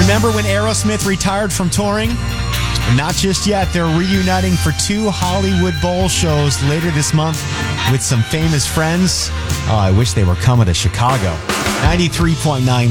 Remember when Aerosmith retired from touring? Not just yet. They're reuniting for 2 Hollywood Bowl shows later this month with some famous friends. Oh, I wish they were coming to Chicago. 93.9